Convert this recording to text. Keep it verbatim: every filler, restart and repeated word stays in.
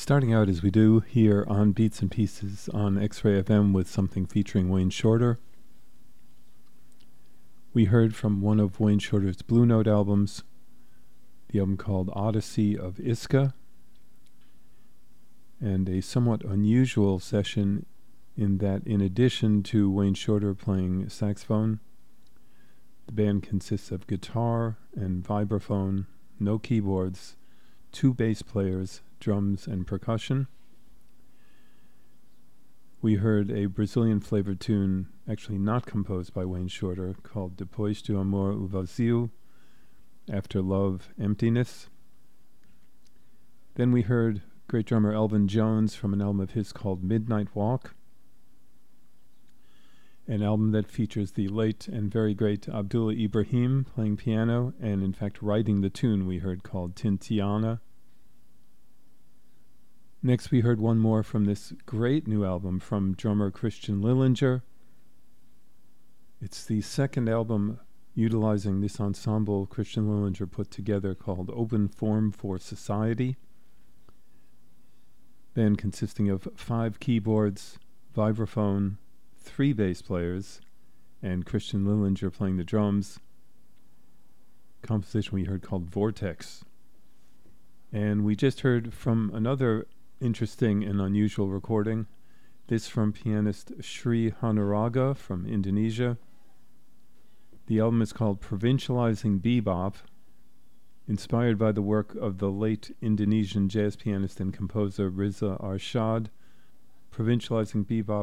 Starting out as we do here on Beats and Pieces on X-Ray F M with something featuring Wayne Shorter. We heard from one of Wayne Shorter's Blue Note albums, the album called Odyssey of Iska, and a somewhat unusual session in that in addition to Wayne Shorter playing saxophone, the band consists of guitar and vibraphone, no keyboards, two bass players, drums and percussion. We heard a Brazilian flavored tune, actually not composed by Wayne Shorter, called Depois do Amor o Vazio, After Love, Emptiness. Then we heard great drummer Elvin Jones from an album of his called Midnight Walk, an album that features the late and very great Abdullah Ibrahim playing piano and in fact writing the tune we heard called Tintiana. Next we heard one more from this great new album from drummer Christian Lillinger. It's the second album utilizing this ensemble Christian Lillinger put together called Open Form for Society. Band consisting of five keyboards, vibraphone, three bass players, and Christian Lillinger playing the drums. Composition we heard called Vortex. And we just heard from another interesting and unusual recording. This from pianist Sri Hanuraga from Indonesia. The album is called Provincializing Bebop, inspired by the work of the late Indonesian jazz pianist and composer Riza Arshad. Provincializing Bebop